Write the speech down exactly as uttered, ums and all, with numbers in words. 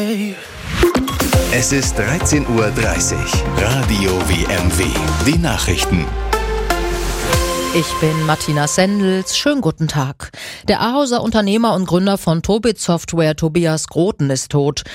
Es ist dreizehn Uhr dreißig. Radio W M W. Die Nachrichten. Ich bin Martina Sendels. Schönen guten Tag. Der Ahauser Unternehmer und Gründer von Tobit Software, Tobias Groten, ist tot.